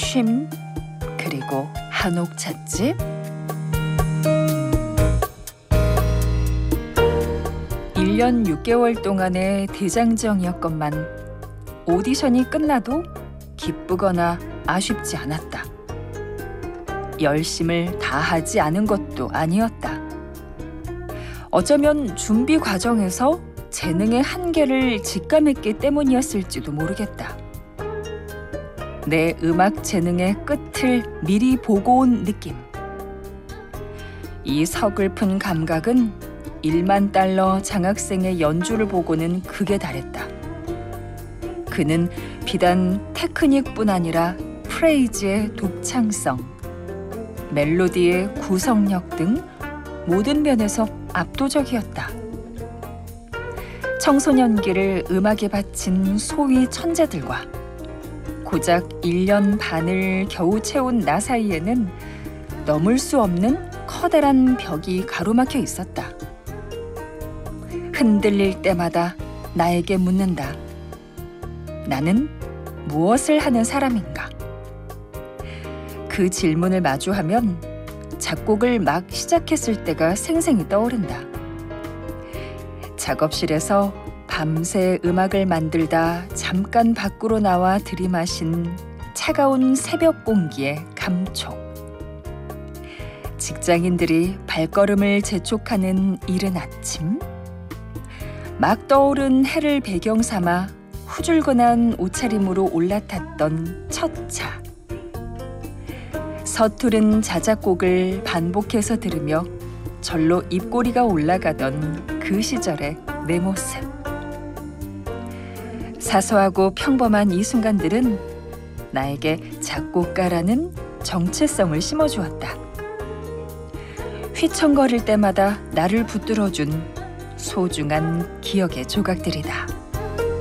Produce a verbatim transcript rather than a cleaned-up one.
쉼, 그리고 한옥 찻집. 일 년 육 개월 동안의 대장정이었건만 오디션이 끝나도 기쁘거나 아쉽지 않았다. 열심을 다하지 않은 것도 아니었다. 어쩌면 준비 과정에서 재능의 한계를 직감했기 때문이었을지도 모르겠다. 내 음악 재능의 끝을 미리 보고 온 느낌. 이 서글픈 감각은 일만 달러 장학생의 연주를 보고는 극에 달했다. 그는 비단 테크닉뿐 아니라 프레이즈의 독창성, 멜로디의 구성력 등 모든 면에서 압도적이었다. 청소년기를 음악에 바친 소위 천재들과 고작 일 년 반을 겨우 채운 나 사이에는 넘을 수 없는 커다란 벽이 가로막혀 있었다. 흔들릴 때마다 나에게 묻는다. 나는 무엇을 하는 사람인가? 그 질문을 마주하면 작곡을 막 시작했을 때가 생생히 떠오른다. 작업실에서 밤새 음악을 만들다 잠깐 밖으로 나와 들이마신 차가운 새벽 공기의 감촉. 직장인들이 발걸음을 재촉하는 이른 아침. 막 떠오른 해를 배경 삼아 후줄근한 옷차림으로 올라탔던 첫 차. 서투른 자작곡을 반복해서 들으며 절로 입꼬리가 올라가던 그 시절의 내 모습. 사소하고 평범한 이 순간들은 나에게 작곡가라는 정체성을 심어주었다. 휘청거릴 때마다 나를 붙들어준 소중한 기억의 조각들이다.